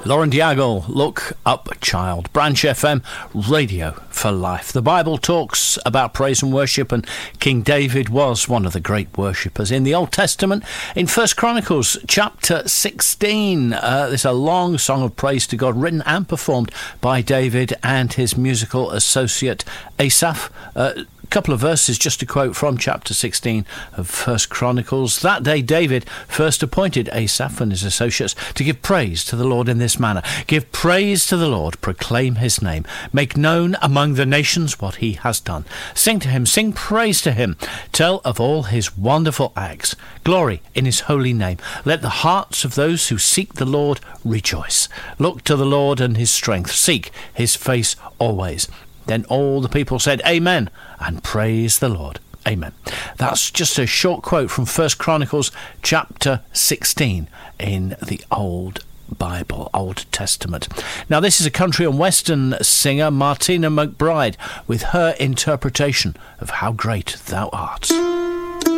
Lauren Diago, Look Up Child, Branch FM, Radio for Life. The Bible talks about praise and worship, and King David was one of the great worshippers in the Old Testament. In 1 Chronicles chapter 16, there's a long song of praise to God written and performed by David and his musical associate Asaph. Couple of verses just to quote from chapter 16 of 1 Chronicles. That day David first appointed Asaph and his associates to give praise to the Lord in this manner. Give praise to the Lord, proclaim his name, make known among the nations what he has done. Sing to him, sing praise to him, tell of all his wonderful acts. Glory in his holy name. Let the hearts of those who seek the Lord rejoice. Look to the Lord and his strength, seek his face always. Then all the people said, Amen, and praise the Lord. Amen. That's just a short quote from 1 Chronicles chapter 16 in the Old Bible, Old Testament. Now, this is a country and western singer, Martina McBride, with her interpretation of How Great Thou Art.